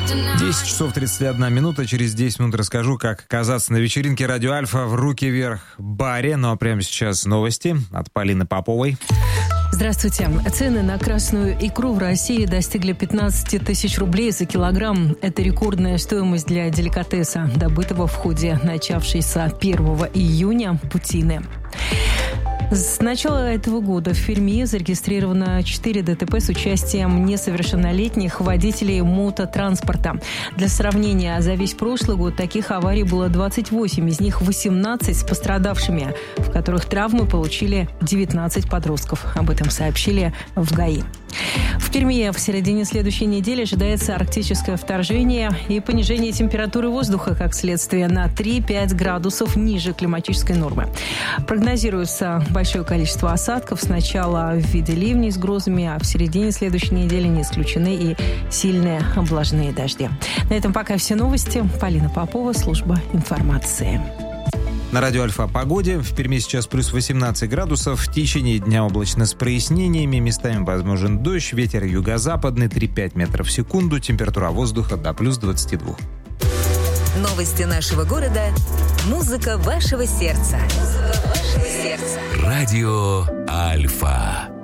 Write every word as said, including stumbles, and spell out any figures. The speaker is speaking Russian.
десять часов тридцать одна минута. Через десять минут расскажу, как оказаться на вечеринке «Радио Альфа» в «Руки вверх» баре. Ну а прямо сейчас новости от Полины Поповой. Здравствуйте. Цены на красную икру в России достигли пятнадцать тысяч рублей за килограмм. Это рекордная стоимость для деликатеса, добытого в ходе начавшейся первого июня путины. С начала этого года в Перми зарегистрировано четыре ДТП с участием несовершеннолетних водителей мототранспорта. Для сравнения, за весь прошлый год таких аварий было двадцать восемь, из них восемнадцать с пострадавшими, в которых травмы получили девятнадцать подростков. Об этом сообщили в ГАИ. В Перми в середине следующей недели ожидается арктическое вторжение и понижение температуры воздуха, как следствие, на три-пять градусов ниже климатической нормы. Прогнозируется большое количество осадков, сначала в виде ливней с грозами, а в середине следующей недели не исключены и сильные облажные дожди. На этом пока все новости. Полина Попова, служба информации. На радио Альфа о погоде. В Перми сейчас плюс восемнадцать градусов. В течение дня облачно с прояснениями. Местами возможен дождь. Ветер юго-западный три-пять метров в секунду. Температура воздуха до плюс двадцати двух. Новости нашего города. Музыка вашего сердца. Музыка вашего сердца. Радио Альфа.